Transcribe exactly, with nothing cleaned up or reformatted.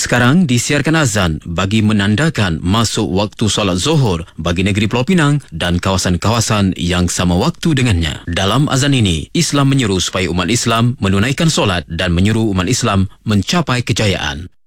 Sekarang disiarkan azan bagi menandakan masuk waktu solat Zuhur bagi negeri Pulau Pinang dan kawasan-kawasan yang sama waktu dengannya. Dalam azan ini, Islam menyeru supaya umat Islam menunaikan solat dan menyeru umat Islam mencapai kejayaan.